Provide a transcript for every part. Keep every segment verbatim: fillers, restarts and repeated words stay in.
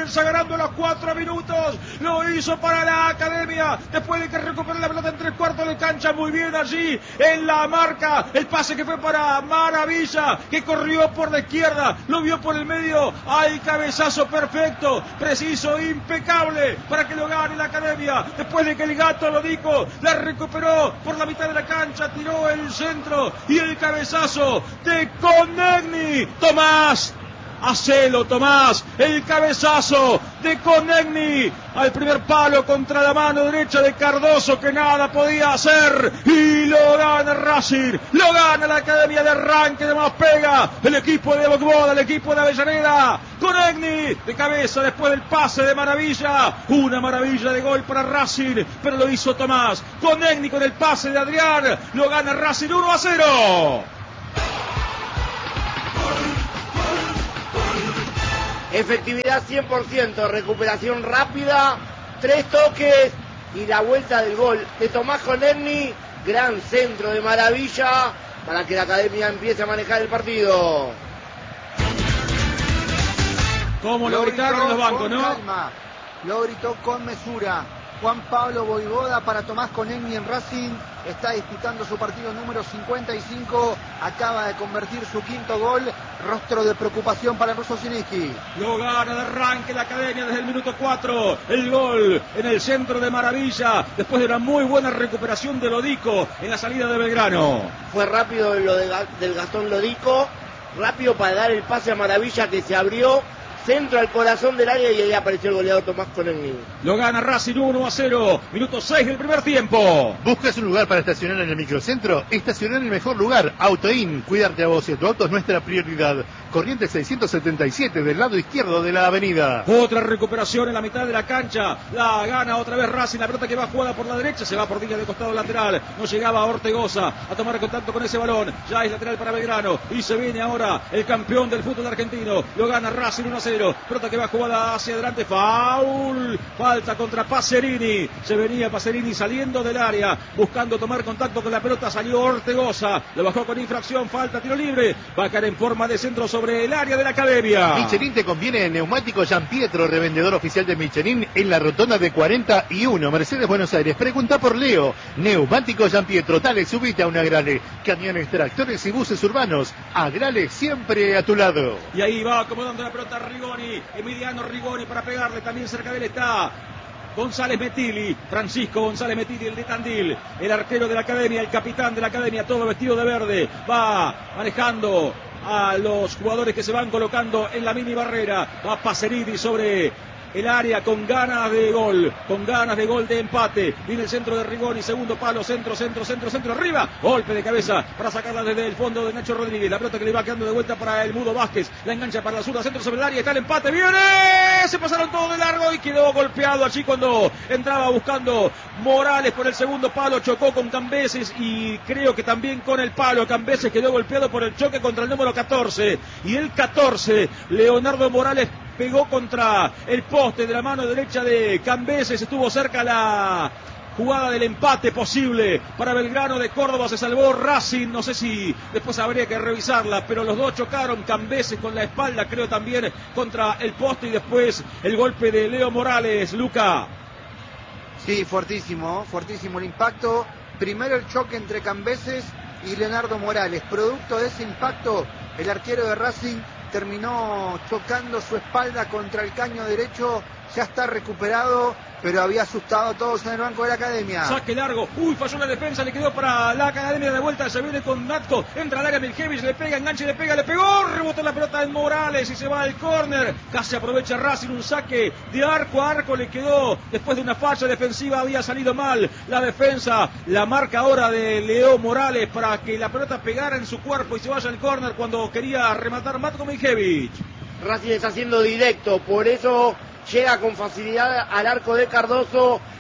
defensa ganando los cuatro minutos. Lo hizo para la Academia. Después de que recuperó la pelota en tres cuartos de cancha. Muy bien allí en la marca. El pase que fue para Maravilla, que corrió por la izquierda. Lo vio por el medio. Hay cabezazo perfecto, preciso, impecable para que lo gane la Academia. Después de que el gato lo dijo, la recuperó por la mitad de la cancha. Tiró el centro y el cabezazo de Konechny. Tomás, hacelo Tomás, el cabezazo de Konechny al primer palo contra la mano derecha de Cardoso, que nada podía hacer, y lo gana Racing, lo gana la Academia de arranque de más pega, el equipo de Bogboda, el equipo de Avellaneda. Konechny de cabeza después del pase de Maravilla, una maravilla de gol para Racing, pero lo hizo Tomás. Konechny con el pase de Adrián, lo gana Racing uno a cero. Efectividad cien por ciento, recuperación rápida, tres toques y la vuelta del gol de Tomás Konechny. Gran centro de Maravilla para que la Academia empiece a manejar el partido. Como lo, lo gritaron en los bancos, ¿no? Calma. Lo gritó con mesura Juan Pablo Voivoda para Tomás Konechny en Racing. Está disputando su partido número cincuenta y cinco. Acaba de convertir su quinto gol. Rostro de preocupación para el ruso Zinski. Lo gana de arranque la Academia desde el minuto cuatro. El gol en el centro de Maravilla, después de una muy buena recuperación de Lodico en la salida de Belgrano. Fue rápido lo de, del Gastón Lodico. Rápido para dar el pase a Maravilla, que se abrió. Centro al corazón del área y ahí apareció el goleador Tomás Konechny. Lo gana Racing uno a cero. Minuto seis del primer tiempo. ¿Buscas un lugar para estacionar en el microcentro? Estacionar en el mejor lugar. Autoin. Cuidarte a vos y a tu auto es nuestra prioridad. Corrientes seiscientos setenta y siete del lado izquierdo de la avenida. Otra recuperación en la mitad de la cancha. La gana otra vez Racing. La pelota que va jugada por la derecha. Se va por línea de costado lateral. No llegaba Ortegoza a tomar contacto con ese balón. Ya es lateral para Belgrano. Y se viene ahora el campeón del fútbol argentino. Lo gana Racing uno a cero. Pelota que va jugada hacia adelante. Foul. Falta contra Pacerini. Se venía Pacerini saliendo del área, buscando tomar contacto con la pelota. Salió Ortegoza. Lo bajó con infracción. Falta, tiro libre. Va a caer en forma de centro sobre el área de la Academia. Michelin te conviene en neumático Gianpietro, revendedor oficial de Michelin en la rotonda de cuarenta y uno, Mercedes, Buenos Aires. Pregunta por Leo. Neumático Gianpietro. Dale, subite a una Agrale. Camiones, tractores y buses urbanos. Agrale siempre a tu lado. Y ahí va acomodando la pelota Rigoni. Emiliano Rigoni para pegarle. También cerca de él está González Metilli, Francisco González Metilli, el de Tandil, el arquero de la Academia, el capitán de la Academia, todo vestido de verde. Va manejando a los jugadores que se van colocando en la mini barrera. Va Pacerini sobre el área con ganas de gol, con ganas de gol de empate. Viene el centro de Rigoni, segundo palo, centro, centro, centro, centro, arriba. Golpe de cabeza para sacarla desde el fondo de Nacho Rodríguez. La pelota que le va quedando de vuelta para el Mudo Vázquez. La engancha para la zurda, centro sobre el área, está el empate. ¡Viene! Se pasaron todos de largo y quedó golpeado allí cuando entraba buscando Morales por el segundo palo. Chocó con Cambeses y creo que también con el palo. Cambeses quedó golpeado por el choque contra el número catorce. Y el catorce, Leonardo Morales, pegó contra el poste de la mano derecha de Cambeses. Estuvo cerca la jugada del empate posible para Belgrano de Córdoba. Se salvó Racing, no sé si después habría que revisarla, pero los dos chocaron. Cambeses con la espalda, creo, también contra el poste, y después el golpe de Leo Morales. Luca. Sí, fuertísimo, fuertísimo el impacto. Primero el choque entre Cambeses y Leonardo Morales. Producto de ese impacto, el arquero de Racing terminó chocando su espalda contra el caño derecho. Ya está recuperado, pero había asustado a todos en el banco de la Academia. Saque largo, uy, falló la defensa, le quedó para la Academia de vuelta. Se viene con Natko, entra al área Miljevic, le pega, enganche, le pega, le pegó, rebotó la pelota en Morales y se va al córner. Casi aprovecha Racing, un saque de arco a arco, le quedó después de una falla defensiva. Había salido mal la defensa, la marca ahora de Leo Morales para que la pelota pegara en su cuerpo y se vaya al córner cuando quería rematar Matko Miljevic. Racing está haciendo directo, por eso llega con facilidad al arco de Cardoso,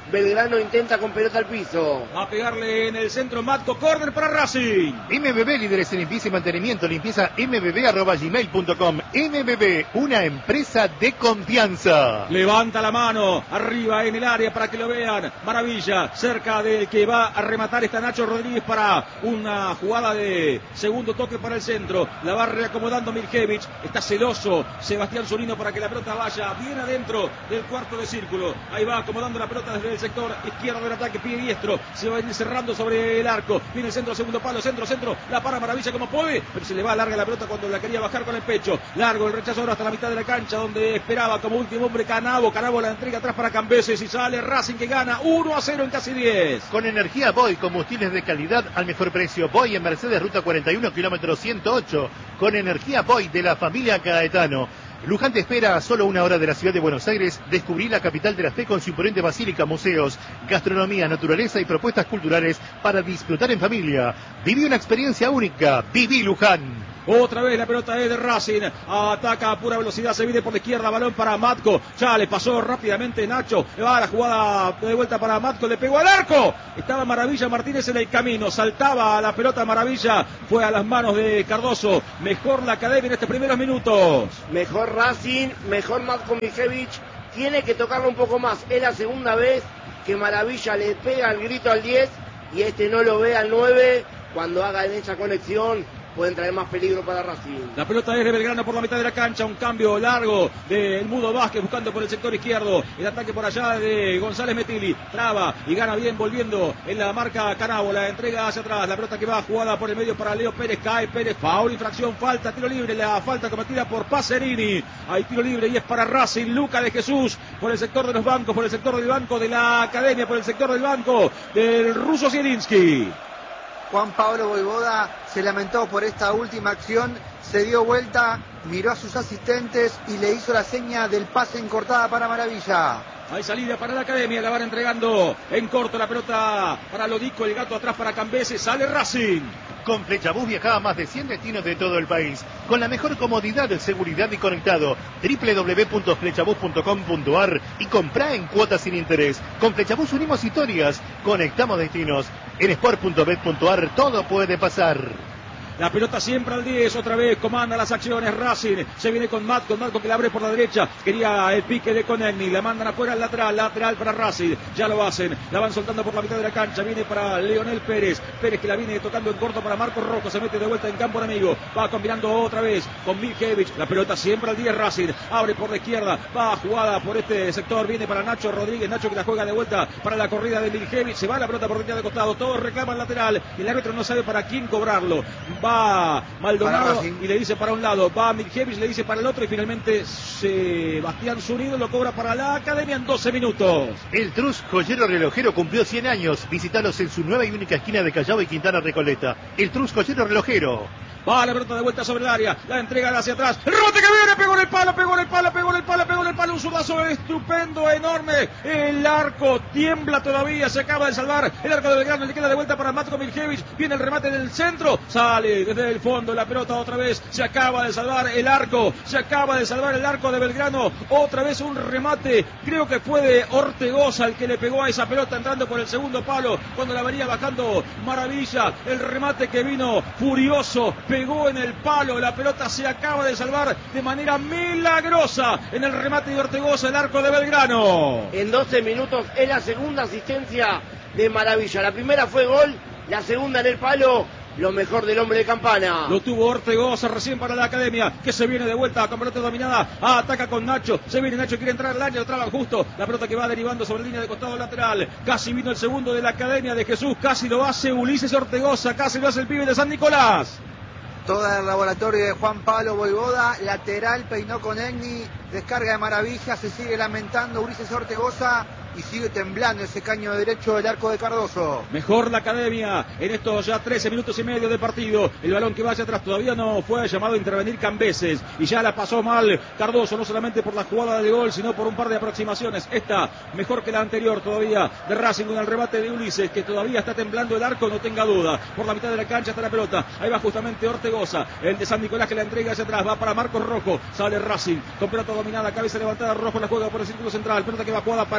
Belgrano intenta con pelota al piso. Va a pegarle en el centro Matco, córner para Racing. M B B, líderes en limpieza y mantenimiento, limpieza m b b arroba gmail punto com. M B B, una empresa de confianza. Levanta la mano, arriba en el área para que lo vean. Maravilla, cerca del que va a rematar está Nacho Rodríguez para una jugada de segundo toque para el centro. La va reacomodando Miljevich, está celoso Sebastián Zunino para que la pelota vaya bien adentro del cuarto de círculo. Ahí va acomodando la pelota desde el sector izquierdo del ataque, pie diestro, se va a ir cerrando sobre el arco, viene el centro, segundo palo, centro, centro, la para Maravilla como puede, pero se le va larga la pelota cuando la quería bajar con el pecho, largo el rechazo ahora hasta la mitad de la cancha donde esperaba como último hombre Canavo, Canavo la entrega atrás para Cambeses y sale Racing que gana uno a cero en casi diez. Con energía Boy, combustibles de calidad al mejor precio. Boy en Mercedes, ruta cuarenta y uno, kilómetro ciento ocho, con energía Boy de la familia Caetano. Luján te espera a solo una hora de la ciudad de Buenos Aires. Descubrí la capital de la fe con su imponente basílica, museos, gastronomía, naturaleza y propuestas culturales para disfrutar en familia. Viví una experiencia única. Viví Luján. Otra vez la pelota es de Racing, ataca a pura velocidad, se viene por la izquierda, balón para Matco, ya le pasó rápidamente Nacho, va la jugada de vuelta para Matco, le pegó al arco, estaba Maravilla Martínez en el camino, saltaba a la pelota Maravilla, fue a las manos de Cardoso, mejor la academia en estos primeros minutos. Mejor Racing, mejor Matko Miljevich, tiene que tocarlo un poco más, es la segunda vez que Maravilla le pega el grito al diez y este no lo ve al nueve, cuando haga en esa conexión pueden traer más peligro para Racing. La pelota es de Belgrano por la mitad de la cancha, un cambio largo del Mudo Vázquez buscando por el sector izquierdo, el ataque por allá de González Metili, traba y gana bien volviendo en la marca Canavo, la entrega hacia atrás, la pelota que va jugada por el medio para Leo Pérez, cae Pérez, foul, infracción, falta, tiro libre, la falta cometida por Pacerini, hay tiro libre y es para Racing, Luca de Jesús por el sector de los bancos, por el sector del banco de la academia, por el sector del banco del ruso Zielinski. Juan Pablo Voivoda se lamentó por esta última acción, se dio vuelta, miró a sus asistentes y le hizo la seña del pase en cortada para Maravilla. Hay salida para la academia, la van entregando en corto la pelota para Lodico, el gato atrás para Cambeses, sale Racing. Con Flechabús viaja a más de cien destinos de todo el país, con la mejor comodidad, seguridad y conectado. doble u doble u doble u punto flechabús punto com punto a r y comprá en cuotas sin interés. Con Flechabús unimos historias, conectamos destinos. En sport punto bet punto a r todo puede pasar. La pelota siempre al diez, otra vez comanda las acciones Racing, se viene con Matco, Matco que la abre por la derecha, quería el pique de Konechny, la mandan afuera al lateral, lateral para Racing, ya lo hacen, la van soltando por la mitad de la cancha, viene para Leonel Pérez, Pérez que la viene tocando en corto para Marcos Rojo, se mete de vuelta en campo enemigo, va combinando otra vez con Miljevich, la pelota siempre al diez Racing, abre por la izquierda, va jugada por este sector, viene para Nacho Rodríguez, Nacho que la juega de vuelta para la corrida de Miljevich, se va la pelota por detrás de costado, todos reclaman lateral, y el árbitro no sabe para quién cobrarlo, va Va Maldonado y le dice para un lado, va Miljevich, le dice para el otro y finalmente Sebastián Zunino lo cobra para la academia en doce minutos. El Trus Joyero Relojero cumplió cien años. Visítalos en su nueva y única esquina de Callao y Quintana Recoleta. El Trus Joyero Relojero. Va la pelota de vuelta sobre el área, la entrega hacia atrás, el rebote que viene, pegó en el palo, pegó en el palo, pegó en el palo, pegó en el palo, un zurdazo estupendo, enorme, el arco tiembla todavía, se acaba de salvar, el arco de Belgrano le queda de vuelta para Matko Miljevich, viene el remate del centro, sale desde el fondo la pelota otra vez, se acaba de salvar el arco, se acaba de salvar el arco de Belgrano, otra vez un remate, creo que fue de Ortegoza el que le pegó a esa pelota entrando por el segundo palo, cuando la venía bajando Maravilla, el remate que vino furioso, pegó en el palo, la pelota se acaba de salvar de manera milagrosa en el remate de Ortegoza, el arco de Belgrano. En doce minutos es la segunda asistencia de Maravilla, la primera fue gol, la segunda en el palo, lo mejor del hombre de Campana. Lo tuvo Ortegoza recién para la academia, que se viene de vuelta con pelota dominada, ah, ataca con Nacho, se viene Nacho, quiere entrar al área, lo traban justo, la pelota que va derivando sobre línea de costado lateral, casi vino el segundo de la academia de Jesús, casi lo hace Ulises Ortegoza, casi lo hace el pibe de San Nicolás. Toda el laboratorio de Juan Pablo Voivoda, lateral, peinó con Konechny, descarga de Maravilla, se sigue lamentando Ulises Ortegoza y sigue temblando ese caño derecho del arco de Cardoso. Mejor la academia en estos ya trece minutos y medio de partido. El balón que va hacia atrás, todavía no fue llamado a intervenir Cambeses y ya la pasó mal Cardoso, no solamente por la jugada de gol, sino por un par de aproximaciones. Esta mejor que la anterior todavía de Racing con el remate de Ulises, que todavía está temblando el arco, no tenga duda. Por la mitad de la cancha está la pelota, ahí va justamente Ortegoza, el de San Nicolás que la entrega hacia atrás, va para Marcos Rojo, sale Racing con pelota dominada, cabeza levantada, Rojo la juega por el círculo central, pelota que va jugada para Pérez, Pérez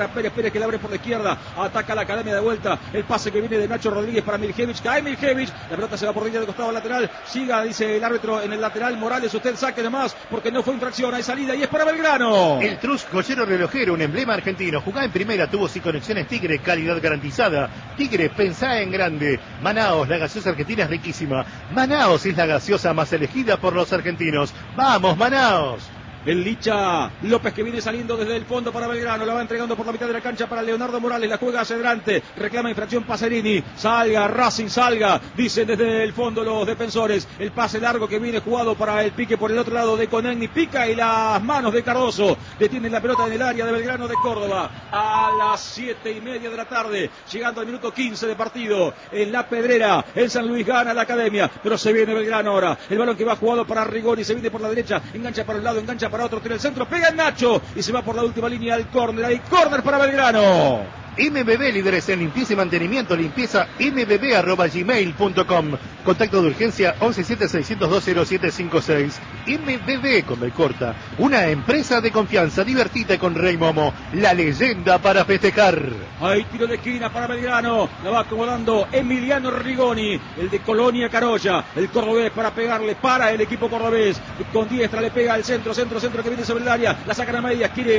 Vélez que le abre por la izquierda. Ataca la academia de vuelta. El pase que viene de Nacho Rodríguez para Miljevich. Cae Miljevich. La pelota se va por línea de costado lateral. Siga, dice el árbitro en el lateral. Morales, usted saque nomás porque no fue infracción. Hay salida y es para Belgrano. El Trus Joyero Relojero, un emblema argentino. Jugá en primera, tubos y conexiones Tigre, calidad garantizada. Tigre, pensá en grande. Manaos, la gaseosa argentina es riquísima. Manaos es la gaseosa más elegida por los argentinos. ¡Vamos, Manaos! El Licha López que viene saliendo desde el fondo para Belgrano, la va entregando por la mitad de la cancha para Leonardo Morales, la juega hacia adelante, reclama infracción Pacerini, salga Racing, salga, dicen desde el fondo los defensores, el pase largo que viene jugado para el pique por el otro lado de Conegni, pica y las manos de Cardoso, detiene la pelota en el área de Belgrano de Córdoba, a las siete y media de la tarde, llegando al minuto quince de partido, en La Pedrera, en San Luis gana la academia, pero se viene Belgrano ahora, el balón que va jugado para Rigoni, se viene por la derecha, engancha para un lado, engancha para otro, tira el centro, pega el Nacho y se va por la última línea al córner, hay córner para Belgrano. M B B, líderes en limpieza y mantenimiento, limpieza m b b arroba gmail punto com. Contacto de urgencia once siete seis cero dos cero siete cinco seis. M B B con B corta, una empresa de confianza, divertida con Rey Momo, la leyenda para festejar. Hay tiro de esquina para Belgrano, la va acomodando Emiliano Rigoni, el de Colonia Carolla, el cordobés para pegarle para el equipo cordobés, con diestra le pega al centro, centro, centro que viene sobre el área, la sacan a medias, quiere